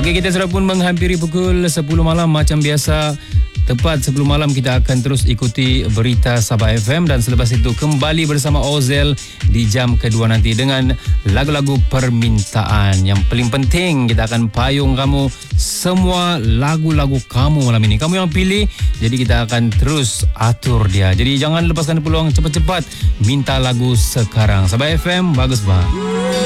Okey, kita sudah pun menghampiri pukul 10 malam macam biasa. Tepat 10 malam kita akan terus ikuti berita Sabah FM dan selepas itu kembali bersama Ozel di jam kedua nanti dengan lagu-lagu permintaan. Yang paling penting kita akan payung kamu semua lagu-lagu kamu malam ini. Kamu yang pilih, jadi kita akan terus atur dia. Jadi jangan lepaskan peluang, cepat-cepat minta lagu sekarang. Sabah FM, bagus bah.